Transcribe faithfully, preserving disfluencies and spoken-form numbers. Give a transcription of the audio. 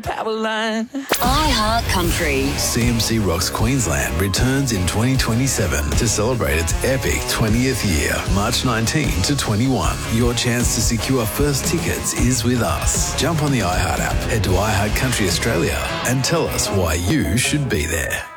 Power line. iHeart Country. C M C Rocks Queensland returns in twenty twenty-seven to celebrate its epic twentieth year, March nineteenth to twenty-first. Your chance to secure first tickets is with us. Jump on the iHeart app, head to iHeart Country Australia and tell us why you should be there.